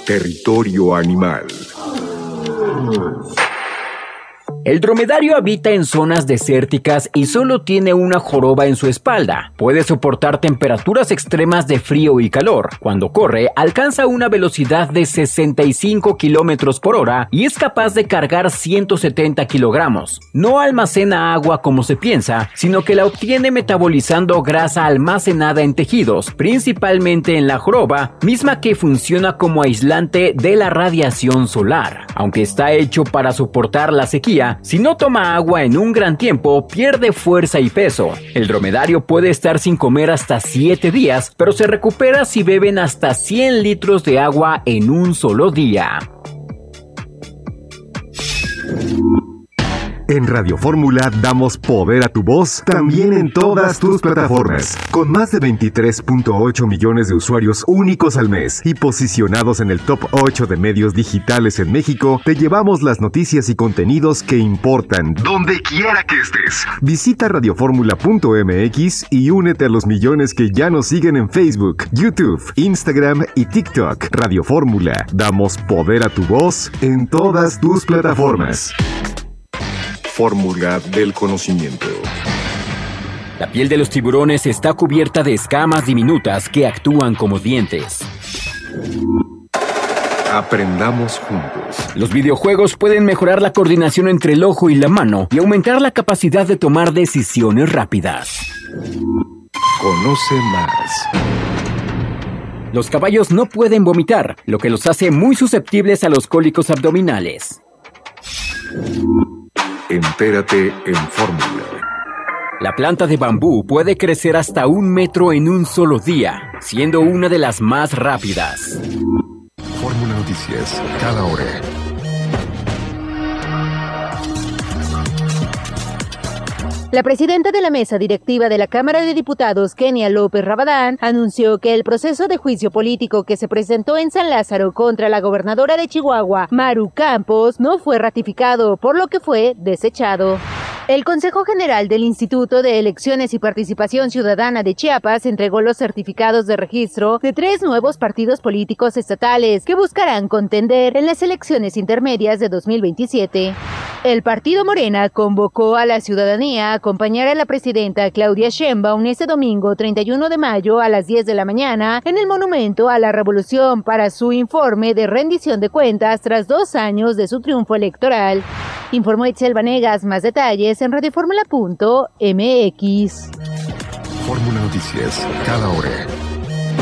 Territorio Animal. El dromedario habita en zonas desérticas y solo tiene una joroba en su espalda. Puede soportar temperaturas extremas de frío y calor. Cuando corre, alcanza una velocidad de 65 kilómetros por hora y es capaz de cargar 170 kilogramos. No almacena agua como se piensa, sino que la obtiene metabolizando grasa almacenada en tejidos, principalmente en la joroba, misma que funciona como aislante de la radiación solar. Aunque está hecho para soportar la sequía, si no toma agua en un gran tiempo, pierde fuerza y peso. El dromedario puede estar sin comer hasta 7 días, pero se recupera si beben hasta 100 litros de agua en un solo día. En Radio Fórmula damos poder a tu voz también en todas tus plataformas. Con más de 23.8 millones de usuarios únicos al mes y posicionados en el top 8 de medios digitales en México, te llevamos las noticias y contenidos que importan, donde quiera que estés. Visita radioformula.mx y únete a los millones que ya nos siguen en Facebook, YouTube, Instagram y TikTok. Radio Fórmula, damos poder a tu voz en todas tus plataformas. Fórmula del conocimiento. La piel de los tiburones está cubierta de escamas diminutas que actúan como dientes. Aprendamos juntos. Los videojuegos pueden mejorar la coordinación entre el ojo y la mano y aumentar la capacidad de tomar decisiones rápidas. Conoce más. Los caballos no pueden vomitar, lo que los hace muy susceptibles a los cólicos abdominales. Entérate en Fórmula. La planta de bambú puede crecer hasta 1 metro en un solo día, siendo una de las más rápidas. Fórmula Noticias, cada hora. La presidenta de la mesa directiva de la Cámara de Diputados, Kenia López Rabadán, anunció que el proceso de juicio político que se presentó en San Lázaro contra la gobernadora de Chihuahua, Maru Campos, no fue ratificado, por lo que fue desechado. El Consejo General del Instituto de Elecciones y Participación Ciudadana de Chiapas entregó los certificados de registro de 3 nuevos partidos políticos estatales que buscarán contender en las elecciones intermedias de 2027. El partido Morena convocó a la ciudadanía a acompañar a la presidenta Claudia Sheinbaum este domingo 31 de mayo a las 10 de la mañana en el Monumento a la Revolución para su informe de rendición de cuentas tras 2 años de su triunfo electoral. Informó Itzel Vanegas. Más detalles en radioformula.mx. Fórmula Noticias, cada hora.